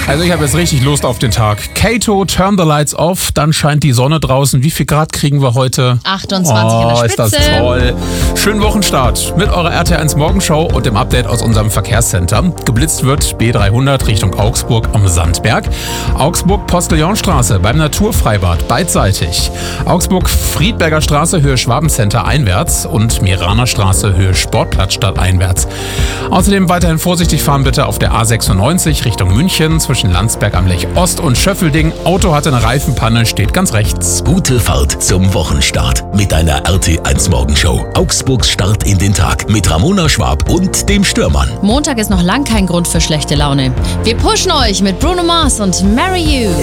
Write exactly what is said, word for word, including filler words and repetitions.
Also ich habe jetzt richtig Lust auf den Tag. Kato, turn the lights off, dann scheint die Sonne draußen. Wie viel Grad kriegen wir heute? achtundzwanzig oh, in der ist Spitze. das toll. Schönen Wochenstart mit eurer R T L eins Morgenshow und dem Update aus unserem Verkehrscenter. Geblitzt wird B dreihundert Richtung Augsburg am Sandberg. Augsburg-Postillonstraße beim Naturfreibad beidseitig. Augsburg-Friedberger Straße Höhe Schwabencenter einwärts und Miraner Straße Höhe Sportplatzstadt einwärts. Außerdem weiterhin vorsichtig fahren bitte auf der A sechsundneunzig Richtung München zwischen Landsberg am Lech Ost und Schöffelding. Auto hatte eine Reifenpanne, steht ganz rechts. Gute Fahrt zum Wochenstart mit deiner R T eins Morgenshow. Augsburgs Start in den Tag mit Ramona Schwab und dem Stürmann. Montag ist noch lang kein Grund für schlechte Laune. Wir pushen euch mit Bruno Mars und Marry You.